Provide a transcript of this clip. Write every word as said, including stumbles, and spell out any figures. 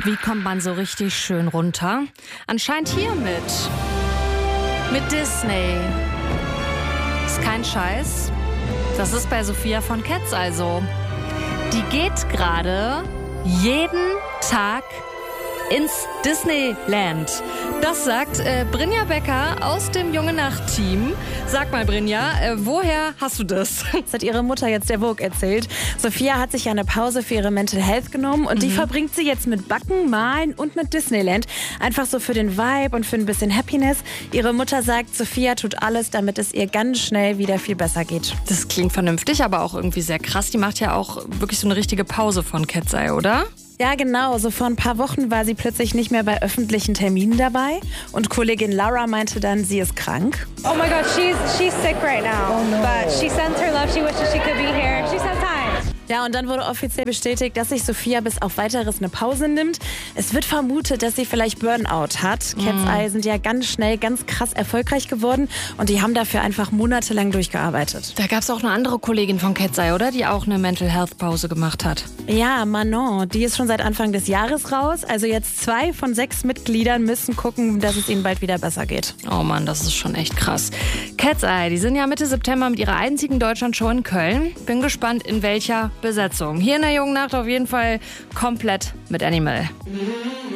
Wie kommt man so richtig schön runter? Anscheinend hiermit. Mit Disney. Ist kein Scheiß. Das ist bei Sophia von Cats also. Die geht gerade jeden Tag ins Disneyland. Das sagt äh, Brinja Becker aus dem Junge Nacht-Team. Sag mal, Brinja, äh, woher hast du das? Das hat ihre Mutter jetzt der Vogue erzählt. Sophia hat sich ja eine Pause für ihre Mental Health genommen und mhm. die verbringt sie jetzt mit Backen, Malen und mit Disneyland. Einfach so für den Vibe und für ein bisschen Happiness. Ihre Mutter sagt, Sophia tut alles, damit es ihr ganz schnell wieder viel besser geht. Das klingt vernünftig, aber auch irgendwie sehr krass. Die macht ja auch wirklich so eine richtige Pause von Cat's Eye, oder? Ja, genau. So vor ein paar Wochen war sie plötzlich nicht mehr bei öffentlichen Terminen dabei. Und Kollegin Laura meinte dann, sie ist krank. Oh my God, she's, she's sick right now. Oh no. But she sends her love. She wishes she could be here. She's had time. Ja, und dann wurde offiziell bestätigt, dass sich Sophia bis auf Weiteres eine Pause nimmt. Es wird vermutet, dass sie vielleicht Burnout hat. Mm. Cat's Eye sind ja ganz schnell ganz krass erfolgreich geworden und die haben dafür einfach monatelang durchgearbeitet. Da gab es auch eine andere Kollegin von Cat's Eye, oder? Die auch eine Mental Health Pause gemacht hat. Ja, Manon, die ist schon seit Anfang des Jahres raus. Also jetzt zwei von sechs Mitgliedern müssen gucken, dass es ihnen bald wieder besser geht. Oh Mann, das ist schon echt krass. Cat's Eye, die sind ja Mitte September mit ihrer einzigen Deutschlandshow in Köln. Bin gespannt, in welcher Besetzung. Hier in der Jungen Nacht auf jeden Fall komplett mit Animal.